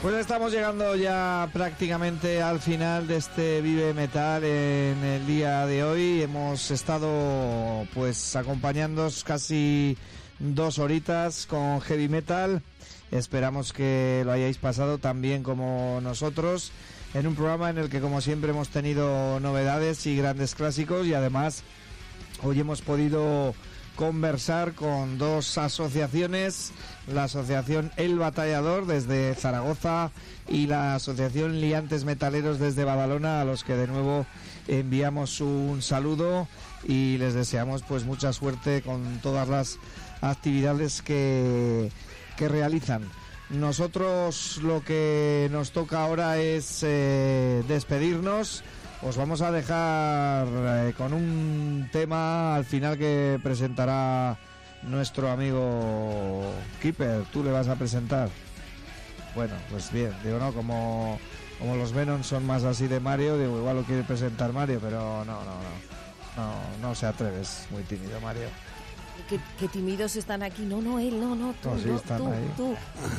Pues estamos llegando ya prácticamente al final de este Vive Metal en el día de hoy. Hemos estado pues acompañándoos casi 2 horitas con heavy metal. Esperamos que lo hayáis pasado tan bien como nosotros, en un programa en el que, como siempre, hemos tenido novedades y grandes clásicos, y además hoy hemos podido conversar con 2 asociaciones, la asociación El Batallador desde Zaragoza y la asociación Liantes Metaleros desde Badalona, a los que de nuevo enviamos un saludo y les deseamos pues mucha suerte con todas las actividades que realizan. Nosotros lo que nos toca ahora es despedirnos. Os vamos a dejar con un tema al final que presentará nuestro amigo Keeper. Tú le vas a presentar. Bueno, pues bien, digo, no, como los Venom son más así de Mario, digo, igual lo quiere presentar Mario, pero no se atreve, es muy tímido Mario. Qué tímidos están aquí. No, él, no, tú, sí, no, están tú, ahí. tú.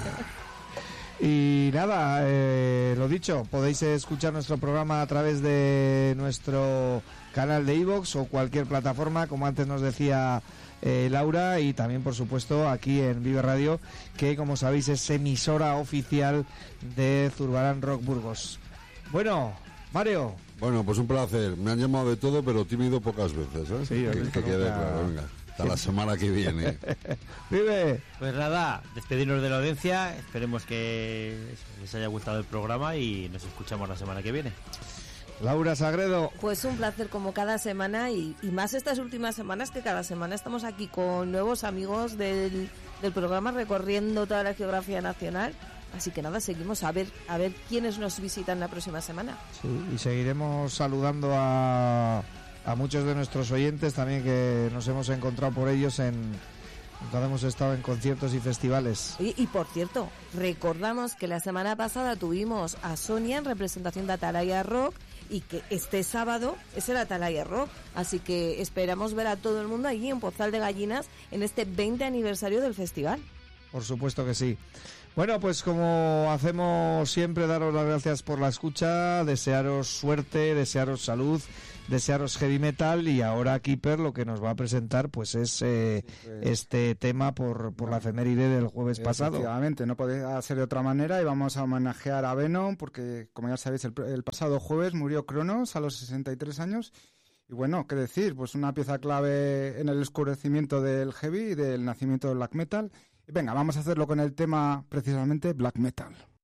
Y nada, lo dicho, podéis escuchar nuestro programa a través de nuestro canal de iVoox o cualquier plataforma, como antes nos decía Laura, y también por supuesto aquí en Vive Radio, que como sabéis es emisora oficial de Zurbarán Rock Burgos. Bueno, Mario. Bueno, pues un placer. Me han llamado de todo, pero tímido pocas veces, ¿eh? Sí, que quede claro, venga. Hasta la semana que viene. Vive. Pues nada, despedirnos de la audiencia. Esperemos que les haya gustado el programa y nos escuchamos la semana que viene. Laura Sagredo. Pues un placer como cada semana y más estas últimas semanas, que cada semana estamos aquí con nuevos amigos del programa recorriendo toda la geografía nacional. Así que nada, seguimos a ver quiénes nos visitan la próxima semana. Sí, y seguiremos saludando a muchos de nuestros oyentes también, que nos hemos encontrado por ellos cuando hemos estado en conciertos y festivales. Y por cierto, recordamos que la semana pasada tuvimos a Sonia en representación de Atalaya Rock y que este sábado es el Atalaya Rock, así que esperamos ver a todo el mundo allí en Pozal de Gallinas en este 20 aniversario del festival. Por supuesto que sí. Bueno, pues como hacemos siempre, daros las gracias por la escucha, desearos suerte, desearos salud, desearos heavy metal, y ahora Keeper lo que nos va a presentar pues es este tema por la efeméride del jueves pasado. Efectivamente, no podía ser de otra manera, y vamos a homenajear a Venom porque, como ya sabéis, el pasado jueves murió Cronos a los 63 años. Y bueno, qué decir, pues una pieza clave en el oscurecimiento del heavy y del nacimiento del black metal. Y venga, vamos a hacerlo con el tema precisamente black metal.